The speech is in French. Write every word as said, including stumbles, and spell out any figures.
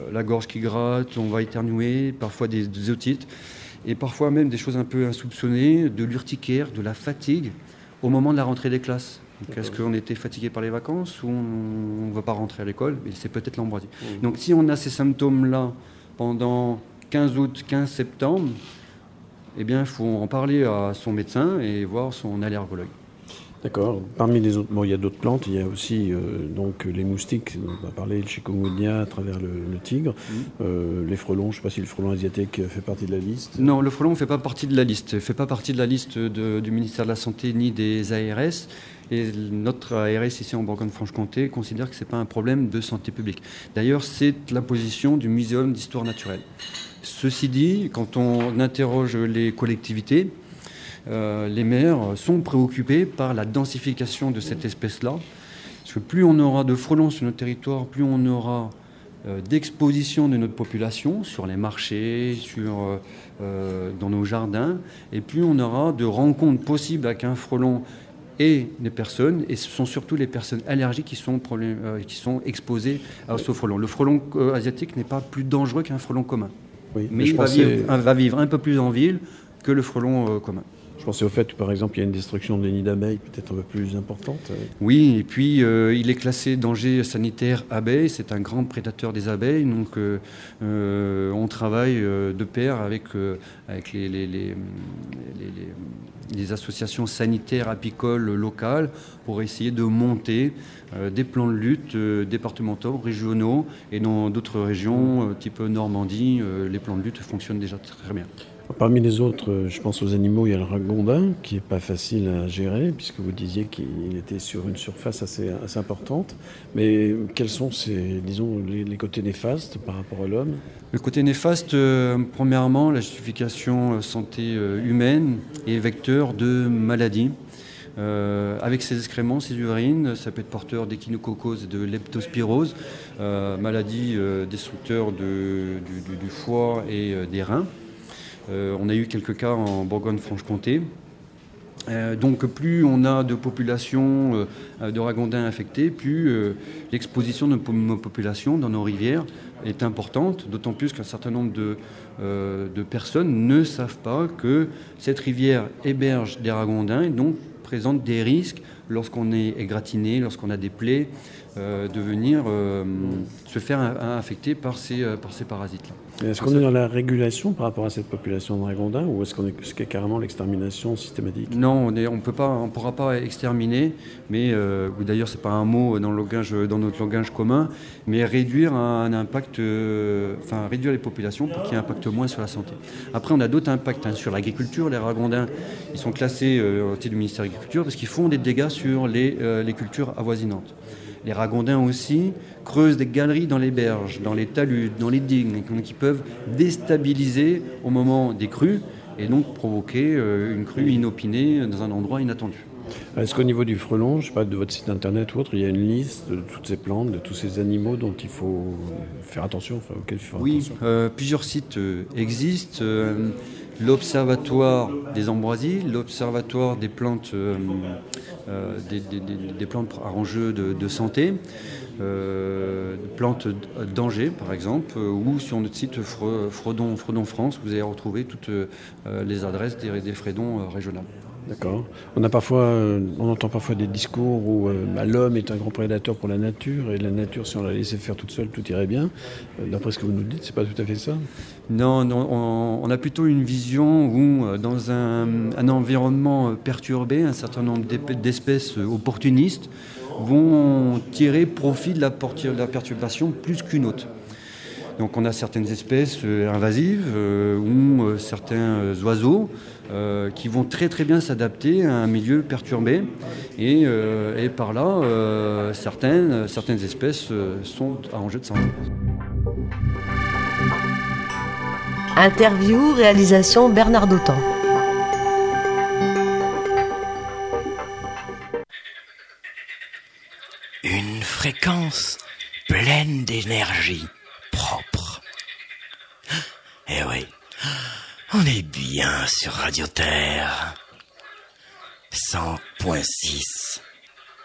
la gorge qui gratte, on va éternuer, parfois des, des otites, et parfois même des choses un peu insoupçonnées, de l'urticaire, de la fatigue, au moment de la rentrée des classes. Donc, est-ce qu'on était fatigué par les vacances ou on ne va pas rentrer à l'école? Mais c'est peut-être l'ambroisie. Mmh. Donc si on a ces symptômes-là pendant quinze août, quinze septembre, eh bien, il faut en parler à son médecin et voir son allergologue. D'accord. Parmi les autres, bon, il y a d'autres plantes. Il y a aussi euh, donc les moustiques. On va parler de chikungunya à travers le, le tigre. Mmh. Euh, les frelons. Je ne sais pas si le frelon asiatique fait partie de la liste. Non, le frelon ne fait pas partie de la liste. Il ne fait pas partie de la liste de, du ministère de la Santé ni des A R S. Et notre A R S ici en Bourgogne-Franche-Comté considère que ce n'est pas un problème de santé publique. D'ailleurs, c'est la position du Muséum d'histoire naturelle. Ceci dit, quand on interroge les collectivités, euh, les maires sont préoccupés par la densification de cette espèce-là. Parce que plus on aura de frelons sur notre territoire, plus on aura euh, d'exposition de notre population sur les marchés, sur, euh, dans nos jardins, et plus on aura de rencontres possibles avec un frelon et des personnes, et ce sont surtout les personnes allergiques qui sont, problème, euh, qui sont exposées à ce frelon. Le frelon euh, asiatique n'est pas plus dangereux qu'un frelon commun, oui, mais, mais il va, pensais... vivre, va vivre un peu plus en ville que le frelon euh, commun. Je pensais au fait que, par exemple, il y a une destruction des nids d'abeilles peut-être un peu plus importante. Oui, et puis euh, il est classé danger sanitaire abeilles. C'est un grand prédateur des abeilles. Donc euh, euh, on travaille euh, de pair avec, euh, avec les, les, les, les, les associations sanitaires apicoles locales pour essayer de monter euh, des plans de lutte euh, départementaux, régionaux. Et dans d'autres régions, euh, type Normandie, euh, les plans de lutte fonctionnent déjà très bien. Parmi les autres, je pense aux animaux, il y a le ragondin qui n'est pas facile à gérer puisque vous disiez qu'il était sur une surface assez, assez importante. Mais quels sont ces, disons, les, les côtés néfastes par rapport à l'homme? Le côté néfaste, euh, premièrement, la justification euh, santé euh, humaine et vecteur de maladies. Euh, avec ses excréments, ses urines, ça peut être porteur d'échinococose et de leptospirose, euh, maladie euh, destructeur de, du, du, du foie et euh, des reins. Euh, on a eu quelques cas en Bourgogne-Franche-Comté. Euh, donc plus on a de populations euh, de ragondins infectés, plus euh, l'exposition de nos populations dans nos rivières est importante, d'autant plus qu'un certain nombre de, euh, de personnes ne savent pas que cette rivière héberge des ragondins et donc présente des risques lorsqu'on est égratigné, lorsqu'on a des plaies, euh, de venir euh, se faire infecter par ces, euh, par ces parasites-là. Est-ce qu'on est dans la régulation par rapport à cette population de ragondins ou est-ce qu'on est, est-ce qu'il y a carrément l'extermination systématique? Non, on ne on peut pas, on pourra pas exterminer, mais euh, d'ailleurs c'est pas un mot dans, le langage, dans notre langage commun, mais réduire un, un impact, euh, enfin réduire les populations pour qu'il y ait un impact moins sur la santé. Après, on a d'autres impacts hein, sur l'agriculture. Les ragondins, ils sont classés euh, au titre du ministère de l'Agriculture parce qu'ils font des dégâts sur les, euh, les cultures avoisinantes. Les ragondins aussi creusent des galeries dans les berges, dans les talus, dans les digues, qui peuvent déstabiliser au moment des crues et donc provoquer une crue inopinée dans un endroit inattendu. Est-ce qu'au niveau du frelon, je sais pas, de votre site internet ou autre, il y a une liste de toutes ces plantes, de tous ces animaux dont il faut faire attention, enfin, auxquels il faut faire oui, attention? Oui, euh, plusieurs sites euh, existent. Euh, l'Observatoire des ambroisies, l'Observatoire des plantes, euh, euh, des, des, des, des plantes à enjeu de, de santé, euh, plantes danger par exemple, euh, ou sur notre site Fredon, Fredon France, vous allez retrouver toutes euh, les adresses des, des fredons euh, régionales. D'accord. On a parfois, euh, on entend parfois des discours où euh, bah, l'homme est un grand prédateur pour la nature et la nature, si on la laissait faire toute seule, tout irait bien. Euh, d'après ce que vous nous dites, c'est pas tout à fait ça? Non, non on, on a plutôt une vision où, dans un, un environnement perturbé, un certain nombre d'espèces opportunistes vont tirer profit de la, de la perturbation plus qu'une autre. Donc on a certaines espèces euh, invasives euh, ou euh, certains euh, oiseaux euh, qui vont très très bien s'adapter à un milieu perturbé et, euh, et par là euh, certaines, certaines espèces euh, sont à enjeu de santé. Interview, réalisation Bernard Dautan. Une fréquence pleine d'énergie. Propre. Eh oui, on est bien sur Radio Terre. cent point six.